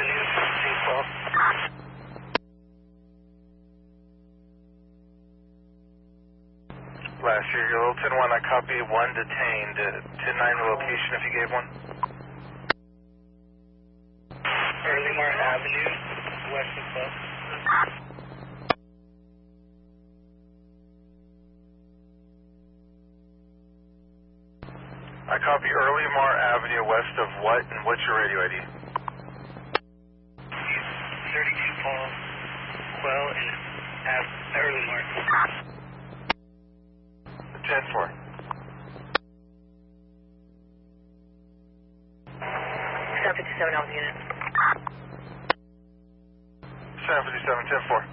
Avenue, St. Paul. Last year, your Littleton 1, I copy 1 detained. 10-9 location if you gave one. Earlymar Avenue, west of 12. I copy Earlymar Avenue west of what, and what's your radio ID? 32 Paul, Quell, and Earlymar. 10-4. 757 Alpha Unit. 757, 10-4.